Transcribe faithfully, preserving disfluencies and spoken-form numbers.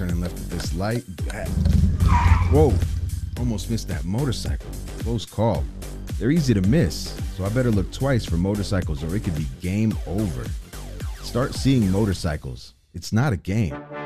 turning left at this light. Whoa, almost missed that motorcycle. Close call. They're easy to miss, so I better look twice for motorcycles or it could be game over. Start seeing motorcycles. It's not a game.